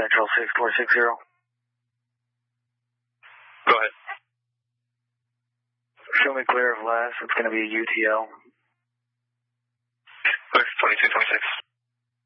Central 6460. Go ahead. Show me clear of last. It's going to be a UTL.